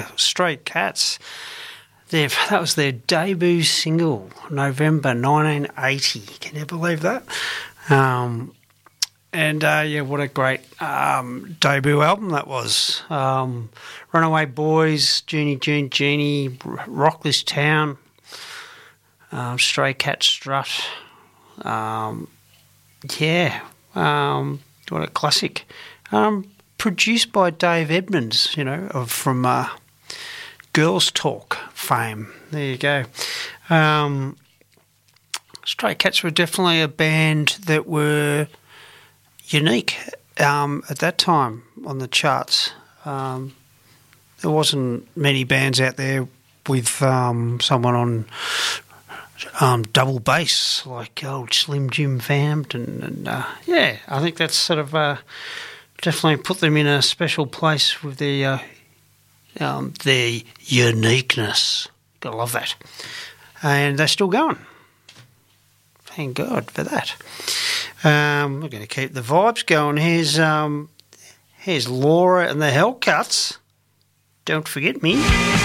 Stray Cats. That was their debut single, November 1980. Can you believe that? What a great debut album that was. Runaway Boys, Jeannie, Rock This Town, Stray Cat Strut. What a classic. Produced by Dave Edmunds, from Girls Talk fame. There you go. Stray Cats were definitely a band that were unique at that time on the charts. There wasn't many bands out there with someone on double bass like old Slim Jim Vamp, I think that's sort of definitely put them in a special place with their uniqueness. Gotta love that. And they're still going. Thank God for that. We're going to keep the vibes going. Here's Laura and the Hellcats. Don't Forget Me.